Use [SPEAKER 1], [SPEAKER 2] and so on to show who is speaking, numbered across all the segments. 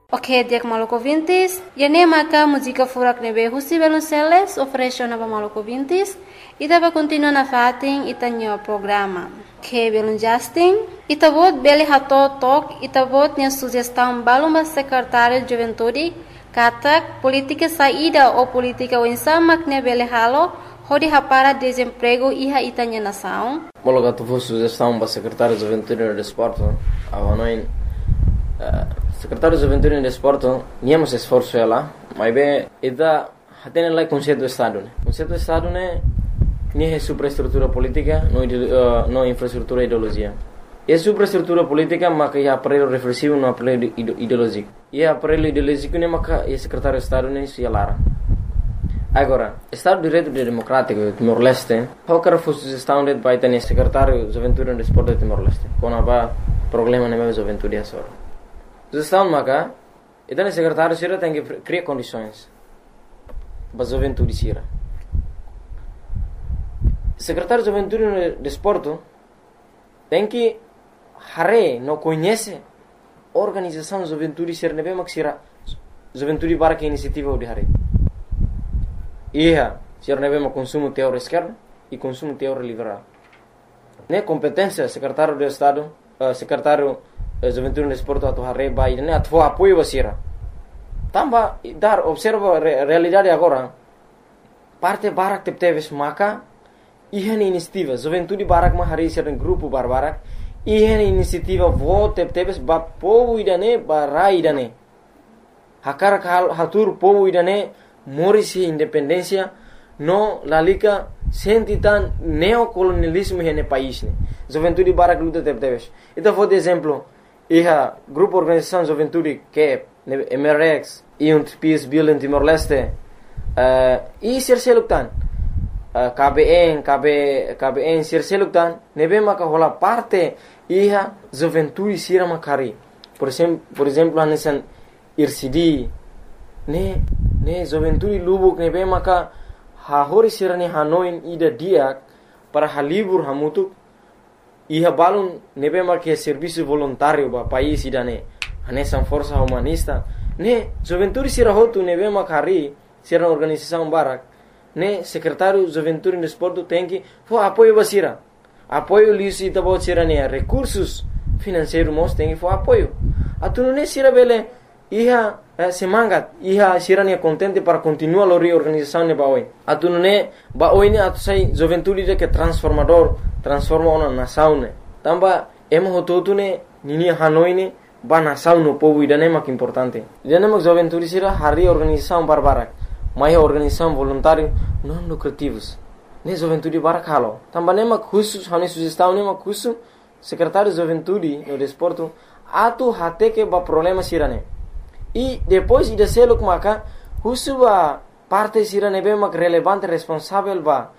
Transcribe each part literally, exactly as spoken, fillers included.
[SPEAKER 1] Ok, dia Maluco Vintis. E nem maka música furak nebe husi Belonceles oferece na Maluco Vintis. E dava continua na fatin itanyo programa. Ok, Belon Justin. Itavot beli hato tok itavot nia sugestão balumba secretário de juventude katak política saída ou política wensamak ne beli halo hodi hapara desemprego iha itanya nação.
[SPEAKER 2] Mologa tu fosse sugestão para secretário de juventude e desporto. Avanoin secretário de juventude e desporto niamos esforço ela, mas bem ida hatene lá conceito do estado, né? Conceito do estado né nem é superestrutura política, não uh, não infraestrutura ideologia. É superestrutura política, mas é aparelho reflexivo, não aparelho ideológico. E é aparelho ideológico, né, mas é secretário de Estado, né, se alara. Agora, Estado de Direito Democrático, Timor-Leste, qualquer sugestão de vai ter secretário de Juventude e Desporto de Timor-Leste. Quando há problema na minha juventude, é só. Sugestão, mas é que o secretário de tem que criar condições para a juventude sira. Secretário de Juventude e Desporto tem que hare não conhece organização juventude ser nebe maksira juventude para que iniciativa de hare ia ser nebe ma consumo teor esquerdo e consumo teor liberal ne competência secretário de estado uh, secretário de juventude e desporto atu hare vai ne atu apoio basira tamba dar observa re, realidade agora parte barak tep teves maka ihan inisiativa juventude barak ma hare ser grupo barbarak ihan inisiativa vote tep tebes ba povo idane ba idane hakar kal hatur povo idane morisi independência no lalika sentitan neocolonialismo hene país ne juventude barak luta tep tebes ita for exemplo iha grupo organização juventude que M R X e um Peace Bill em Timor-Leste uh, e ser seluktan Uh, K B N, K B, K B N, sir seluktan, nebe maka hola parte iha juventude sira makari. Por exemplo, por exemplo, anesan I R C D, ne, ne juventude lubuk nebe maka hahori sira ne hanoin ida diak para halibur hamutuk iha balun nebe maka serviço voluntário ba país ida ne, anesan força humanista, ne juventude sira hotu nebe makari sira organização barak. Ne secretário de Juventude e Desporto tem que for apoio basira apoio liso e tabo sira ne recursos financeiros mos tem que for apoio atu ne sira bele iha eh, semangat iha sira ne contente para continuar a reorganização ne baoi atu ne baoi ne atu sai Juventude de que transformador transforma uma nação ne tamba emo hototu ne nini Hanoi ne ba nação no povo idane mak importante idane mak Juventude sira hari organização barbarak mais organização voluntária não lucrativos ne juventude barakalo também mak khusus hane sugestão ne mak khusus secretário de juventude no desporto atu hate que ba problema sirane e depois ida seluk maka khusus ba parte sirane be mak relevante responsável ba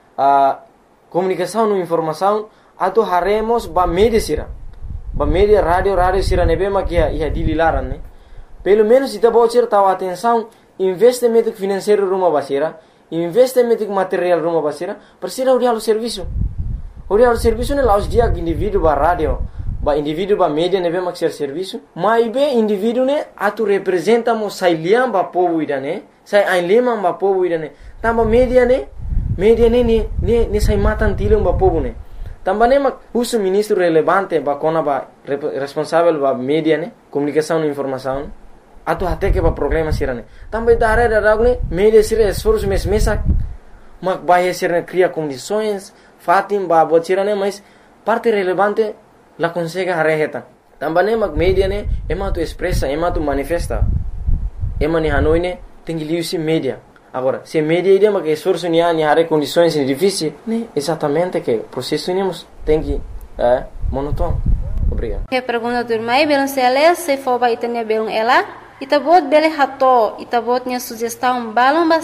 [SPEAKER 2] a comunicação no informação atu haremos ba media sira ba media radio radio sirane be mak ia ia dililaran ne pelo menos ita bocer tahu atenção investimento financeiro rumah basira, investimento material rumah basira, persira udah lalu serviço. Udah lalu serviço ne laus dia indivíduo ba radio, ba indivíduo ba media ne be maksir serviço, mai be indivíduo ne atu representa mo sailiam ba povo idane, sai ainlema ba povo idane. Tamba media ne, media ne ne ne, ne sai matan tilung ba povo ne. Tamba ne mak uso ministro relevante ba kona ba responsável ba media ne, comunicação e informação. Atu hate que ba problema sirane também dare da ragne media sira esforço mes mesa mak baie sirane cria condições fatim ba bot sirane mas parte relevante la consegue hareheta também mak media ne ema tu expressa ema tu manifesta ema ni Hanoi ne tem liusi media agora se media ide mak esforço ni ani hare condições difíceis ne exatamente que processo nemos tem que é monótono. Obrigado.
[SPEAKER 1] Que pergunta do irmão Belonceles se for ba itanya belong ela Itabot bele hato, itabot niya sugestão balong